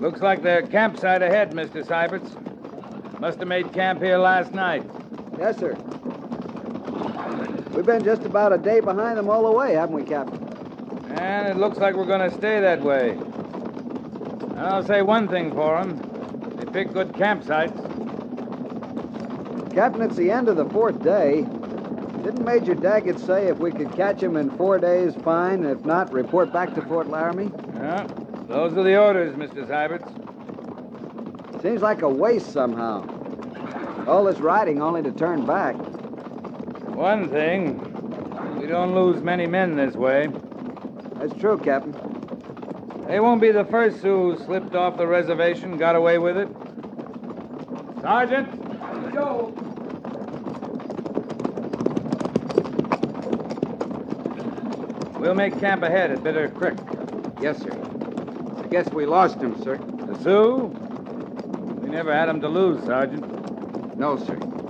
Looks like their campsite ahead, Mr. Syberts. Must have made camp here last night. Yes, sir. We've been just about a day behind them all the way, haven't we, Captain? And it looks like we're going to stay that way. And I'll say one thing for them. They pick good campsites. Captain, it's the end of the 4th day. Didn't Major Daggett say if we could catch him in 4 days, fine, and if not, report back to Fort Laramie? Yeah, those are the orders, Mr. Syberts. Seems like a waste somehow. All this riding only to turn back. One thing, we don't lose many men this way. That's true, Captain. They won't be the first who slipped off the reservation, got away with it. Sergeant! Joe! We'll make camp ahead at Bitter Creek. Yes, sir. I guess we lost him, sir. The Sioux? We never had them to lose, Sergeant. No, sir.